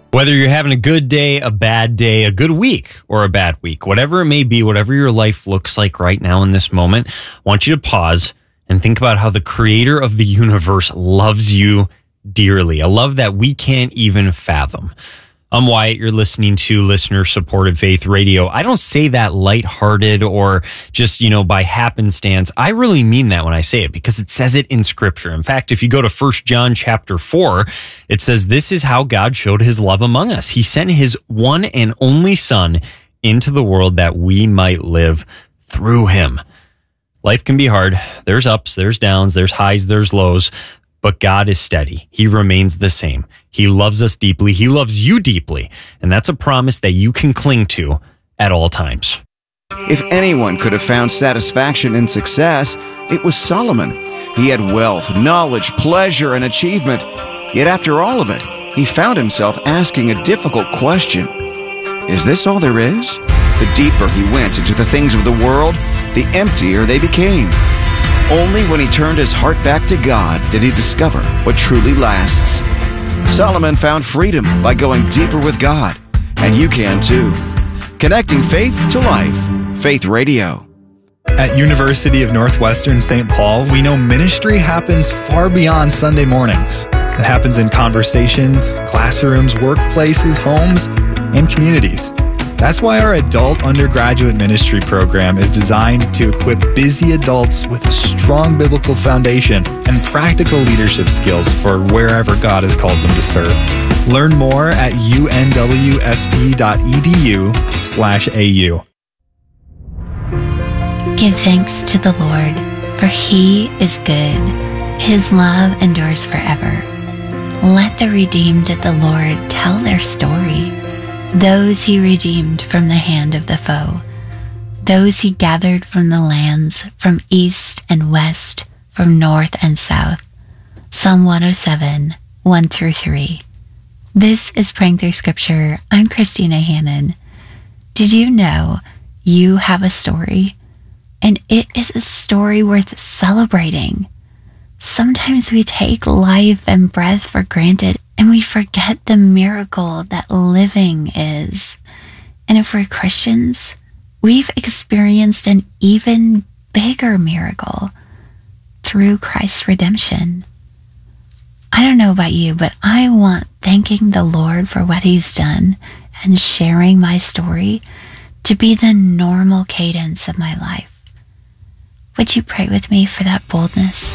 Whether you're having a good day, a bad day, a good week, or a bad week, whatever it may be, whatever your life looks like right now in this moment, I want you to pause and think about how the creator of the universe loves you dearly, a love that we can't even fathom. I'm Wyatt. You're listening to listener-supported Faith Radio. I don't say that lighthearted or just, by happenstance. I really mean that when I say it because it says it in Scripture. In fact, if you go to 1 John chapter 4, it says, "This is how God showed his love among us. He sent his one and only Son into the world that we might live through him." Life can be hard. There's ups, there's downs, there's highs, there's lows. But God is steady. He remains the same. He loves us deeply. He loves you deeply. And that's a promise that you can cling to at all times. If anyone could have found satisfaction in success, it was Solomon. He had wealth, knowledge, pleasure, and achievement. Yet after all of it, he found himself asking a difficult question. Is this all there is? The deeper he went into the things of the world, the emptier they became. Only when he turned his heart back to God did he discover what truly lasts. Solomon found freedom by going deeper with God, and you can too. Connecting faith to life. Faith Radio. At University of Northwestern St. Paul, we know ministry happens far beyond Sunday mornings. It happens in conversations, classrooms, workplaces, homes, and communities. That's why our adult undergraduate ministry program is designed to equip busy adults with a strong biblical foundation and practical leadership skills for wherever God has called them to serve. Learn more at unwsp.edu/au. Give thanks to the Lord, for he is good. His love endures forever. Let the redeemed of the Lord tell their story. Those he redeemed from the hand of the foe. Those he gathered from the lands, from east and west, from north and south. Psalm 107, 1-3. This is Praying Through Scripture. I'm Christina Hannon. Did you know you have a story? And it is a story worth celebrating. Sometimes we take life and breath for granted, and we forget the miracle that living is. And if we're Christians, we've experienced an even bigger miracle through Christ's redemption. I don't know about you, but I want thanking the Lord for what he's done and sharing my story to be the normal cadence of my life. Would you pray with me for that boldness?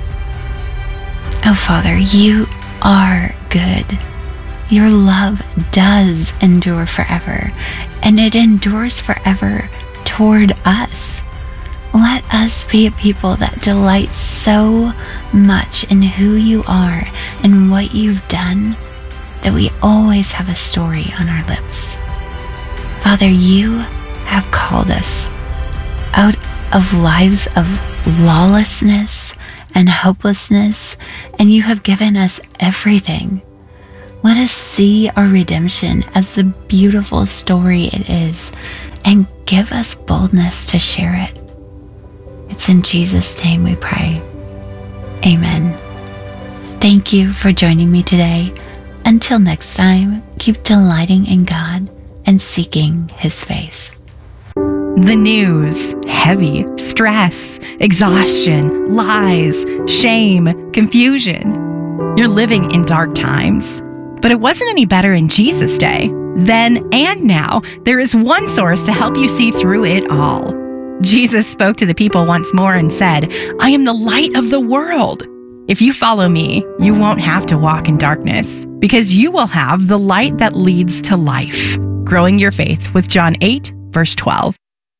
Oh, Father, you are good. Your love does endure forever, and it endures forever toward us. Let us be a people that delight so much in who you are and what you've done that we always have a story on our lips. Father, you have called us out of lives of lawlessness and hopelessness, and you have given us everything. Let us see our redemption as the beautiful story it is, and give us boldness to share it. It's in Jesus' name we pray. Amen. Thank you for joining me today. Until next time, keep delighting in God and seeking his face. The news, heavy, stress, exhaustion, lies, shame, confusion. You're living in dark times. But it wasn't any better in Jesus' day. Then and now, there is one source to help you see through it all. Jesus spoke to the people once more and said, "I am the light of the world. If you follow me, you won't have to walk in darkness, because you will have the light that leads to life." Growing Your Faith with John 8, verse 12.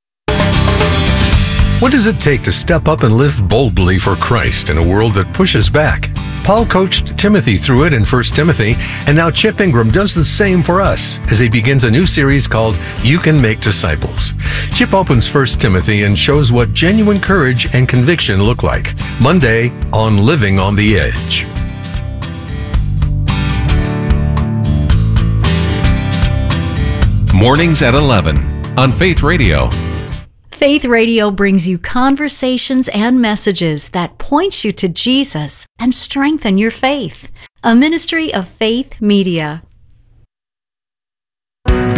What does it take to step up and live boldly for Christ in a world that pushes back? Paul coached Timothy through it in 1 Timothy, and now Chip Ingram does the same for us as he begins a new series called You Can Make Disciples. Chip opens 1 Timothy and shows what genuine courage and conviction look like. Monday on Living on the Edge. Mornings at 11 on Faith Radio. Faith Radio brings you conversations and messages that point you to Jesus and strengthen your faith. A ministry of Faith Media.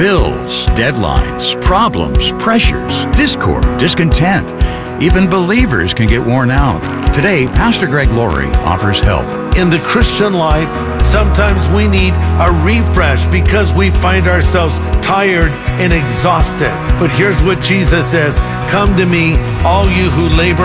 Bills, deadlines, problems, pressures, discord, discontent. Even believers can get worn out. Today, Pastor Greg Laurie offers help. In the Christian life, sometimes we need a refresh because we find ourselves tired and exhausted. But here's what Jesus says, "Come to me, all you who labor